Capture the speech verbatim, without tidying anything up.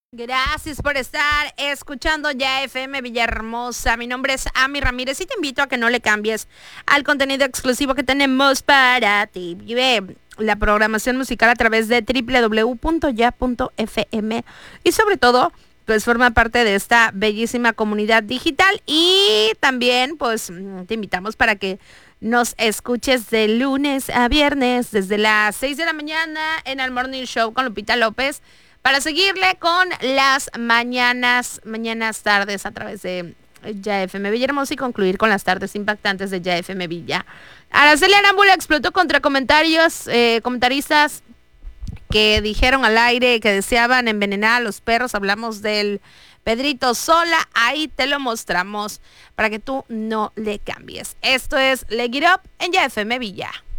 Gracias por estar escuchando Ya F M Villahermosa. Mi nombre es Ami Ramírez y te invito a que no le cambies al contenido exclusivo que tenemos para ti. Vive la programación musical a través de doble u doble u doble u punto ya punto f m y sobre todo pues forma parte de esta bellísima comunidad digital y también pues te invitamos para que nos escuches de lunes a viernes desde las seis de la mañana en el Morning Show con Lupita López, para seguirle con las mañanas, mañanas tardes a través de Ya F M Villahermosa y concluir con las tardes impactantes de Ya F M Villa. Araceli Arámbula explotó contra comentarios, eh, comentaristas que dijeron al aire que deseaban envenenar a los perros. Hablamos del Pedrito Sola, ahí te lo mostramos para que tú no le cambies. Esto es Leg It Up en Ya F M Villa.